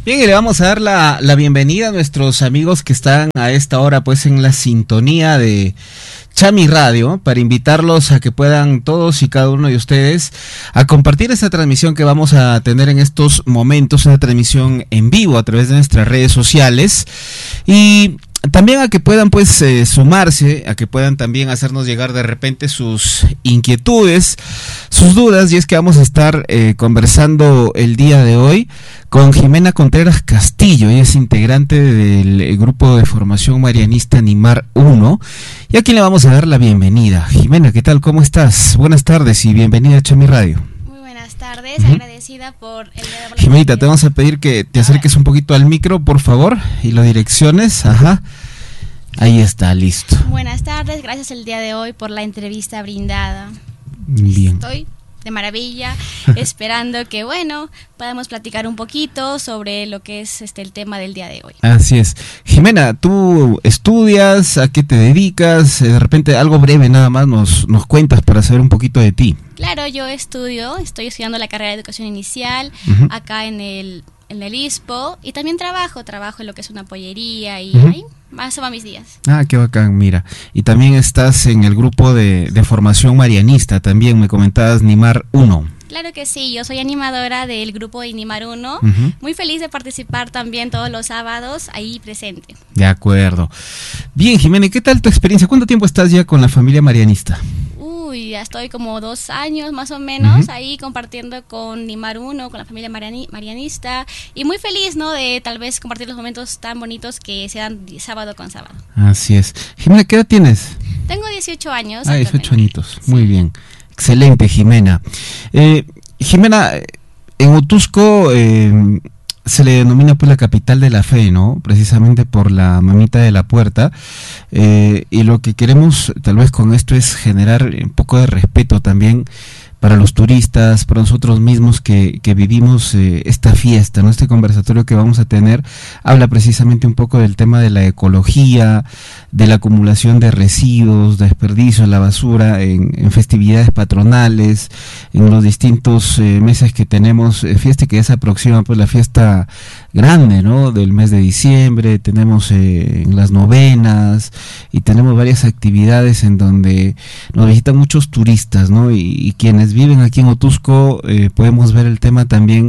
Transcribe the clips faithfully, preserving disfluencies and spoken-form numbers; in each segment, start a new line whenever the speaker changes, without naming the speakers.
Bien, y le vamos a dar la, la bienvenida a nuestros amigos que están a esta hora pues en la sintonía de Chami Radio, para invitarlos a que puedan todos y cada uno de ustedes a compartir esta transmisión que vamos a tener en estos momentos, una transmisión en vivo a través de nuestras redes sociales, y también a que puedan pues eh, sumarse, a que puedan también hacernos llegar de repente sus inquietudes, sus dudas, y es que vamos a estar eh, conversando el día de hoy con Jimena Contreras Castillo. Ella es integrante del grupo de formación marianista Animar uno, y a quien le vamos a dar la bienvenida. Jimena, ¿qué tal? ¿Cómo estás? Buenas tardes y bienvenida a Chami Radio.
Buenas tardes, uh-huh. Agradecida por el día de
Jimenita, te vamos a pedir que te acerques un poquito al micro, por favor, y las direcciones, ajá, ahí está, listo.
Buenas tardes, gracias el día de hoy por la entrevista brindada.
Bien.
Estoy de maravilla, esperando que, bueno, podamos platicar un poquito sobre lo que es este el tema del día de hoy.
Así es. Jimena, ¿tú estudias? ¿A qué te dedicas? De repente algo breve nada más nos, nos cuentas para saber un poquito de ti.
Claro, yo estudio, estoy estudiando la carrera de educación inicial, uh-huh. acá en el, en el I S P O, y también trabajo, trabajo en lo que es una pollería y uh-huh. ahí eso va mis días.
Ah, qué bacán, mira. Y también estás en el grupo de, de formación marianista, también me comentabas Animar uno.
Claro que sí, yo soy animadora del grupo de Animar uno, uh-huh. muy feliz de participar también todos los sábados ahí presente.
De acuerdo. Bien, Jimena, ¿qué tal tu experiencia? ¿Cuánto tiempo estás ya con la familia marianista?
Uy, ya estoy como dos años más o menos uh-huh. ahí compartiendo con Animar uno, con la familia mariani- marianista, y muy feliz, ¿no?, de tal vez compartir los momentos tan bonitos que se dan sábado con sábado. Así
es. Jimena, ¿qué edad tienes?
Tengo dieciocho años.
Ah, dieciocho añitos, sí. Muy bien. Excelente, Jimena. Eh, Jimena, en Otuzco eh, se le denomina pues la capital de la fe, ¿no? Precisamente por la mamita de la puerta. Eh, y lo que queremos tal vez con esto es generar un poco de respeto también para los turistas, para nosotros mismos que, que vivimos eh, esta fiesta, ¿no? Este conversatorio que vamos a tener habla precisamente un poco del tema de la ecología, de la acumulación de residuos, de desperdicios, la basura en, en festividades patronales, en los distintos eh, meses que tenemos, eh, fiesta que ya se aproxima, pues la fiesta grande, ¿no?, del mes de diciembre, tenemos eh, en las novenas, y tenemos varias actividades en donde nos visitan muchos turistas, ¿no? Y, y quienes viven aquí en Otuzco eh, podemos ver el tema también,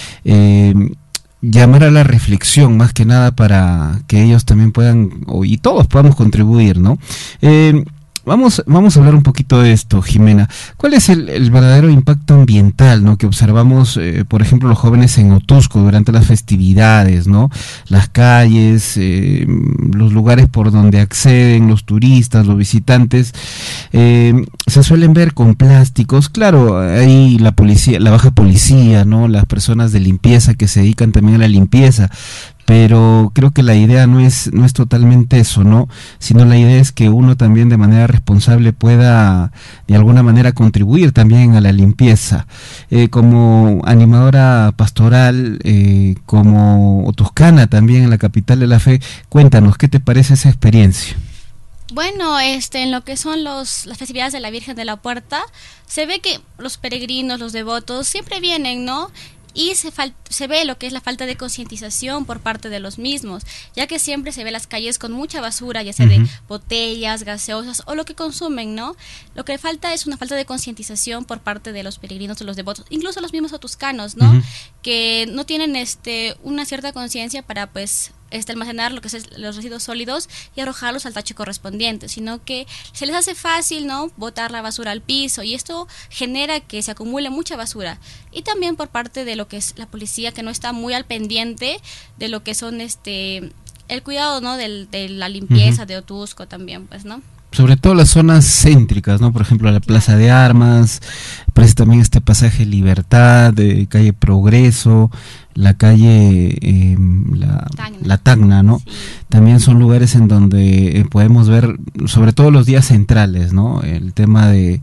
eh, llamar a la reflexión más que nada para que ellos también puedan, y todos podamos contribuir, ¿no? Eh, Vamos, vamos a hablar un poquito de esto, Jimena. ¿Cuál es el, el verdadero impacto ambiental, ¿no?, que observamos, eh, por ejemplo, los jóvenes en Otuzco durante las festividades, ¿no? Las calles, eh, los lugares por donde acceden los turistas, los visitantes, eh, se suelen ver con plásticos. Claro, hay la policía, la baja policía, ¿no?, las personas de limpieza que se dedican también a la limpieza, pero creo que la idea no es no es totalmente eso, ¿no?, sino la idea es que uno también de manera responsable pueda de alguna manera contribuir también a la limpieza. Eh, como animadora pastoral, eh, como otuzcana también en la capital de la fe, cuéntanos, ¿qué te parece esa experiencia?
Bueno, este, en lo que son los, las festividades de la Virgen de la Puerta, se ve que los peregrinos, los devotos, siempre vienen, ¿no?, y se, fal- se ve lo que es la falta de concientización por parte de los mismos, ya que siempre se ve las calles con mucha basura, ya sea uh-huh. de botellas, gaseosas o lo que consumen, ¿no? Lo que falta es una falta de concientización por parte de los peregrinos, de los devotos, incluso los mismos otuzcanos, ¿no? Uh-huh. Que no tienen este una cierta conciencia para, pues, este almacenar lo que es los residuos sólidos y arrojarlos al tacho correspondiente, sino que se les hace fácil, ¿no?, botar la basura al piso, y esto genera que se acumule mucha basura. Y también por parte de lo que es la policía, que no está muy al pendiente de lo que son este el cuidado, ¿no?, del, de la limpieza uh-huh. de Otuzco también, pues, ¿no?
Sobre todo las zonas céntricas, ¿no? Por ejemplo, la Plaza claro. de Armas, pero también este pasaje Libertad, de calle Progreso, la calle eh, la, Tacna. la Tacna, ¿no? Sí. También son lugares en donde eh, podemos ver, sobre todo los días centrales, ¿no?, el tema de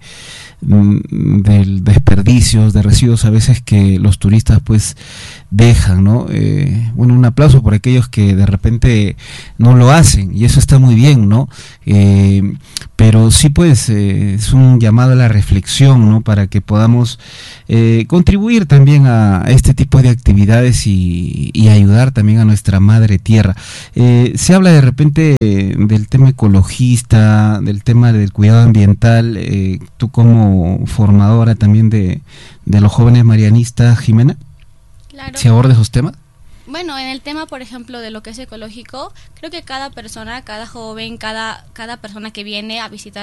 de desperdicios, de residuos a veces que los turistas pues dejan, ¿no? Eh, bueno, un aplauso por aquellos que de repente no lo hacen, y eso está muy bien, ¿no? Eh, pero sí pues eh, es un llamado a la reflexión, ¿no? Para que podamos eh, contribuir también a este tipo de actividades y, y ayudar también a nuestra madre tierra. Eh, se habla de repente eh, del tema ecologista, del tema del cuidado ambiental, eh, tú como formadora también de, de los jóvenes marianistas, Jimena,
Claro.
¿se aborda esos temas?
Bueno, en el tema, por ejemplo, de lo que es ecológico, creo que cada persona, cada joven, cada, cada persona que viene a visitar